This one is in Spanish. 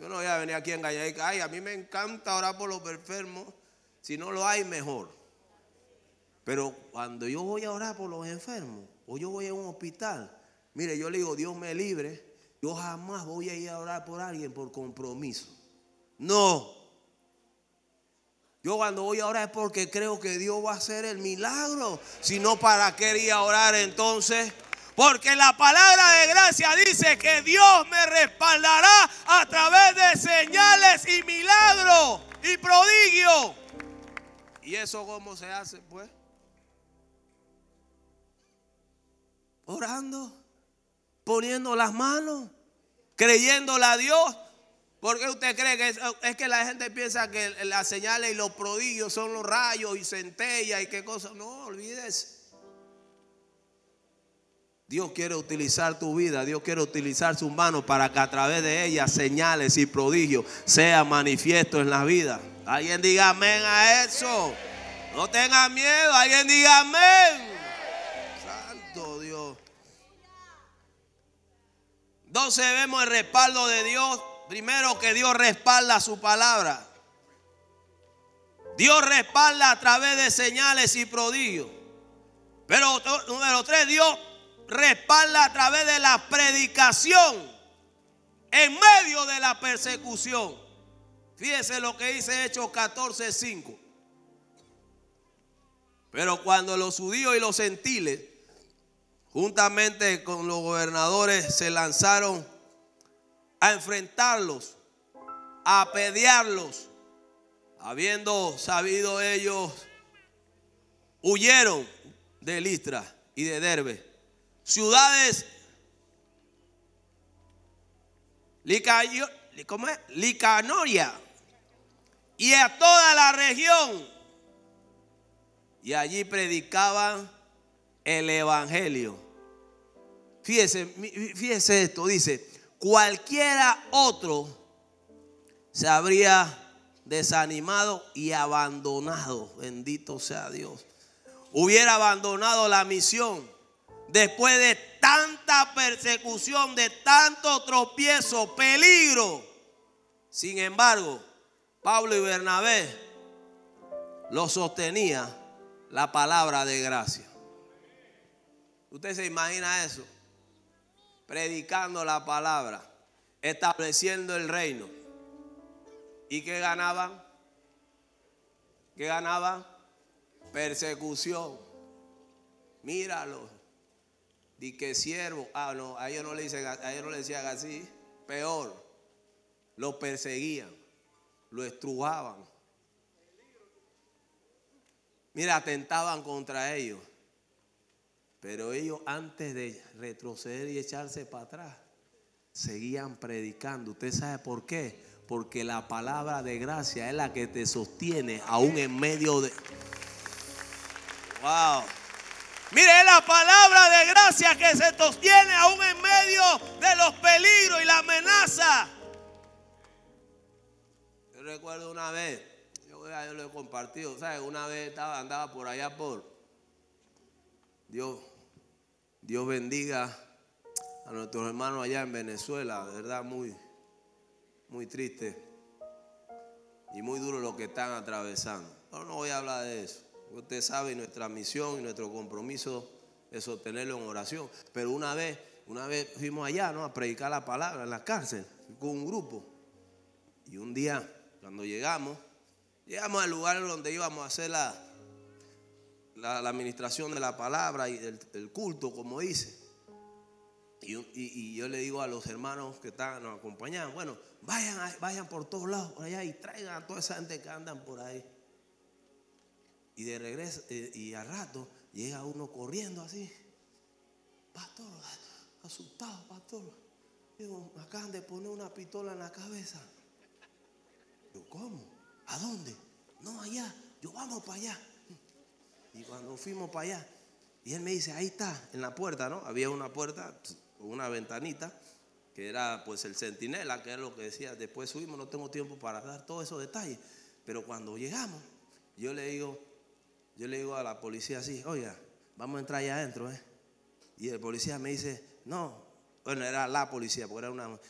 Yo no voy a venir aquí a engañar. Ay, a mí me encanta orar por los enfermos. Si no lo hay, mejor. Pero cuando yo voy a orar por los enfermos, o yo voy a un hospital, mire, yo le digo, Dios me libre, yo jamás voy a ir a orar por alguien por compromiso. No. Yo cuando voy a orar es porque creo que Dios va a hacer el milagro. Si no, ¿para qué ir a orar entonces? Porque la palabra de gracia dice que Dios me respaldará a través de señales y milagros y prodigios. ¿Y eso cómo se hace, pues? Orando, poniendo las manos, creyéndole a Dios. ¿Por qué usted cree que es que la gente piensa que las señales y los prodigios son los rayos y centellas y qué cosas? No, olvídese. Dios quiere utilizar tu vida, Dios quiere utilizar sus manos para que a través de ellas señales y prodigios sean manifiestos en la vida. Alguien diga amén a eso. No tenga miedo, alguien diga amén. Santo Dios. Entonces vemos el respaldo de Dios. Primero, que Dios respalda su palabra. Dios respalda a través de señales y prodigios. Pero número 3, Dios respalda a través de la predicación en medio de la persecución. Fíjese lo que dice Hechos 14:5. Pero cuando los judíos y los gentiles, juntamente con los gobernadores, se lanzaron a enfrentarlos, a apedrearlos, habiendo sabido ellos, huyeron de Listra y de Derbe, ciudades Licanoria y a toda la región, y allí predicaban el evangelio. Fíjese esto, dice: cualquiera otro se habría desanimado y abandonado. Bendito sea Dios. Hubiera abandonado la misión después de tanta persecución, de tanto tropiezo, peligro. Sin embargo, Pablo y Bernabé lo sostenía la palabra de gracia. ¿Usted se imagina eso? Predicando la palabra, estableciendo el reino. ¿Y qué ganaban? ¿Qué ganaban? Persecución. Míralo. Di que siervo. Ah, no, a ellos no le decían así. Peor. Lo perseguían. Lo estrujaban. Mira, atentaban contra ellos. Pero ellos, antes de retroceder y echarse para atrás, seguían predicando. ¿Usted sabe por qué? Porque la palabra de gracia es la que te sostiene aún en medio de... Wow. Mire, es la palabra de gracia que se sostiene aún en medio de los peligros y la amenaza. Yo recuerdo una vez, yo lo he compartido, ¿sabes? Una vez andaba por allá por... Dios bendiga a nuestros hermanos allá en Venezuela. De verdad, muy, muy triste y muy duro lo que están atravesando. Pero no voy a hablar de eso. Usted sabe, nuestra misión y nuestro compromiso es sostenerlo en oración. Pero una vez fuimos allá, ¿no?, a predicar la palabra en la cárcel con un grupo. Y un día, cuando llegamos al lugar donde íbamos a hacer la administración de la palabra y el culto, como dice. Y yo le digo a los hermanos que nos acompañaban: bueno, vayan por todos lados por allá y traigan a toda esa gente que andan por ahí. Y de regreso, y al rato llega uno corriendo así: pastor, asustado, pastor. Digo, me acaban de poner una pistola en la cabeza. Yo, ¿cómo? ¿A dónde? No, allá. Yo, vamos para allá. Y cuando fuimos para allá, y él me dice: ahí está, en la puerta, ¿no? Había una puerta, una ventanita, que era pues el centinela, que es lo que decía. Después subimos, no tengo tiempo para dar todos esos detalles. Pero cuando llegamos, yo le digo a la policía así: oiga, vamos a entrar allá adentro, ¿eh? Y el policía me dice: no, bueno, era la policía, porque era una...